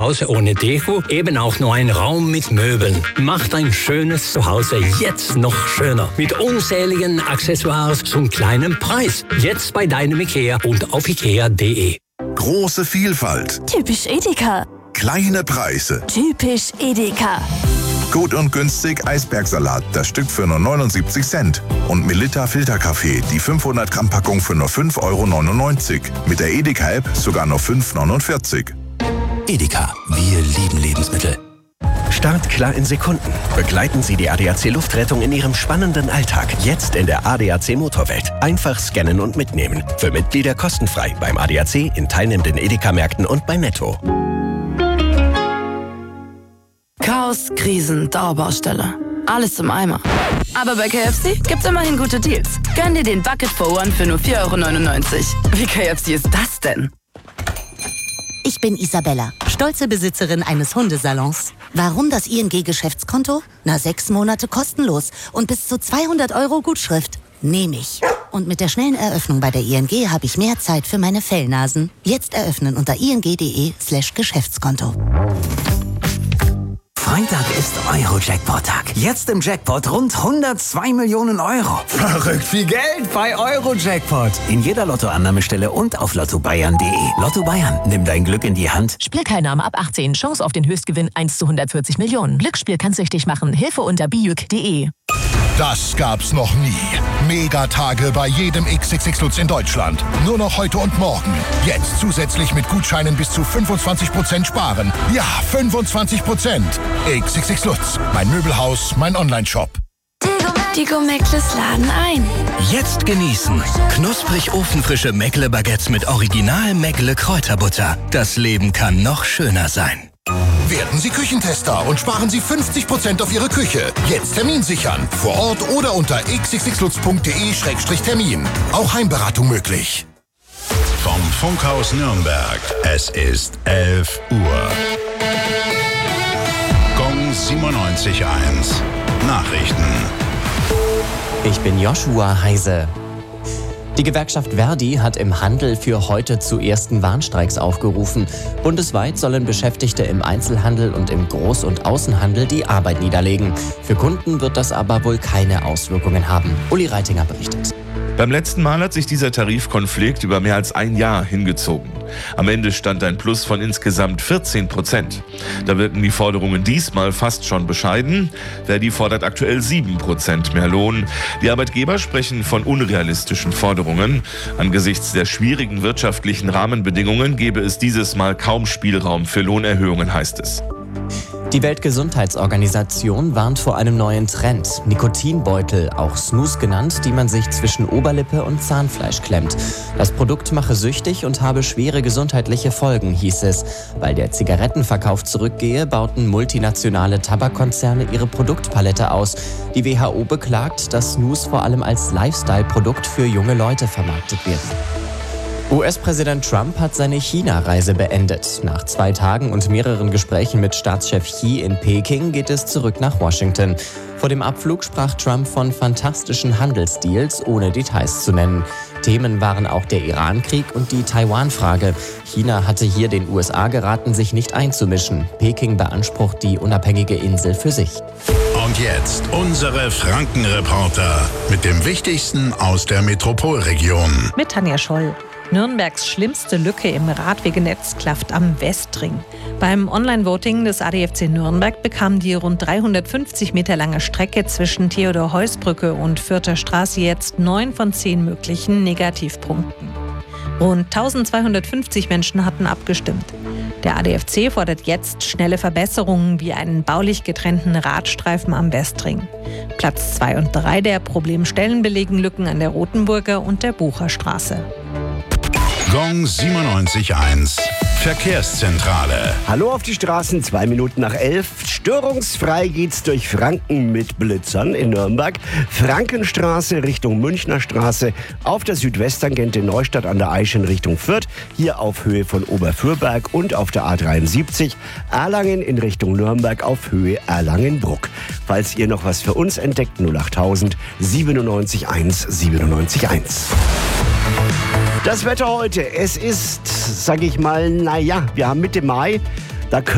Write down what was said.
Zuhause ohne Deko eben auch nur ein Raum mit Möbeln. Macht ein schönes Zuhause jetzt noch schöner. Mit unzähligen Accessoires zum kleinen Preis. Jetzt bei deinem Ikea und auf ikea.de. Große Vielfalt. Typisch Edeka. Kleine Preise. Typisch Edeka. Gut und günstig Eisbergsalat, das Stück für nur 79 Cent. Und Melitta Filterkaffee, die 500 Gramm Packung für nur 5,99 €. Mit der Edeka-App sogar nur 5,49 €. Edeka, wir lieben Lebensmittel. Startklar in Sekunden. Begleiten Sie die ADAC Luftrettung in Ihrem spannenden Alltag. Jetzt in der ADAC Motorwelt. Einfach scannen und mitnehmen. Für Mitglieder kostenfrei beim ADAC, in teilnehmenden Edeka-Märkten und bei Netto. Chaos, Krisen, Dauerbaustelle. Alles im Eimer. Aber bei KFC gibt's immerhin gute Deals. Gönn dir den Bucket for One für nur 4,99 €. Wie KFC ist das denn? Ich bin Isabella, stolze Besitzerin eines Hundesalons. Warum das ING-Geschäftskonto? 6 Monate kostenlos und bis zu 200 € Gutschrift. Nehme ich. Und mit der schnellen Eröffnung bei der ING habe ich mehr Zeit für meine Fellnasen. Jetzt eröffnen unter ing.de/Geschäftskonto. Freitag ist Euro-Jackpot-Tag. Jetzt im Jackpot rund 102 Millionen €. Verrückt viel Geld bei Euro-Jackpot. In jeder Lottoannahmestelle und auf lottobayern.de. Lotto Bayern, nimm dein Glück in die Hand. Spielteilnahme ab 18. Chance auf den Höchstgewinn 1 zu 140 Millionen. Glücksspiel kann süchtig machen. Hilfe unter bijuk.de. Das gab's noch nie. Megatage bei jedem XXX Lutz in Deutschland. Nur noch heute und morgen. Jetzt zusätzlich mit Gutscheinen bis zu 25% sparen. Ja, 25%. XXX Lutz. Mein Möbelhaus, mein Onlineshop. Die Gomeckles laden ein. Jetzt genießen. Knusprig ofenfrische Meckle-Baguettes mit Original Meckle-Kräuterbutter. Das Leben kann noch schöner sein. Werden Sie Küchentester und sparen Sie 50% auf Ihre Küche. Jetzt Termin sichern. Vor Ort oder unter xxxlutz.de/Termin. Auch Heimberatung möglich. Vom Funkhaus Nürnberg. Es ist 11 Uhr. Gong 97.1. Nachrichten. Ich bin Joshua Heise. Die Gewerkschaft Verdi hat im Handel für heute zu ersten Warnstreiks aufgerufen. Bundesweit sollen Beschäftigte im Einzelhandel und im Groß- und Außenhandel die Arbeit niederlegen. Für Kunden wird das aber wohl keine Auswirkungen haben. Uli Reitinger berichtet. Beim letzten Mal hat sich dieser Tarifkonflikt über mehr als ein Jahr hingezogen. Am Ende stand ein Plus von insgesamt 14%. Da wirken die Forderungen diesmal fast schon bescheiden. Verdi fordert aktuell 7% mehr Lohn. Die Arbeitgeber sprechen von unrealistischen Forderungen. Angesichts der schwierigen wirtschaftlichen Rahmenbedingungen gäbe es dieses Mal kaum Spielraum für Lohnerhöhungen, heißt es. Die Weltgesundheitsorganisation warnt vor einem neuen Trend. Nikotinbeutel, auch Snus genannt, die man sich zwischen Oberlippe und Zahnfleisch klemmt. Das Produkt mache süchtig und habe schwere gesundheitliche Folgen, hieß es. Weil der Zigarettenverkauf zurückgehe, bauten multinationale Tabakkonzerne ihre Produktpalette aus. Die WHO beklagt, dass Snus vor allem als Lifestyle-Produkt für junge Leute vermarktet wird. US-Präsident Trump hat seine China-Reise beendet. Nach 2 Tagen und mehreren Gesprächen mit Staatschef Xi in Peking geht es zurück nach Washington. Vor dem Abflug sprach Trump von fantastischen Handelsdeals, ohne Details zu nennen. Themen waren auch der Iran-Krieg und die Taiwan-Frage. China hatte hier den USA geraten, sich nicht einzumischen. Peking beansprucht die unabhängige Insel für sich. Und jetzt unsere Franken-Reporter mit dem Wichtigsten aus der Metropolregion. Mit Tanja Scholl. Nürnbergs schlimmste Lücke im Radwegenetz klafft am Westring. Beim Online-Voting des ADFC Nürnberg bekam die rund 350 Meter lange Strecke zwischen Theodor-Heuss-Brücke und Fürther Straße jetzt 9 von 10 möglichen Negativpunkten. Rund 1250 Menschen hatten abgestimmt. Der ADFC fordert jetzt schnelle Verbesserungen wie einen baulich getrennten Radstreifen am Westring. Platz 2 und 3 der Problemstellen belegen Lücken an der Rotenburger und der Bucherstraße. Gong 97.1. Verkehrszentrale. Hallo auf die Straßen, 2 Minuten nach 11. Störungsfrei geht's durch Franken mit Blitzern in Nürnberg. Frankenstraße Richtung Münchner Straße, auf der Südwesttangente Neustadt an der Aisch in Richtung Fürth, hier auf Höhe von Oberfürberg und auf der A73 Erlangen in Richtung Nürnberg auf Höhe Erlangen-Bruck. Falls ihr noch was für uns entdeckt, 08000 97.1 97.1. Das Wetter heute, es ist, sag ich mal, wir haben Mitte Mai. Da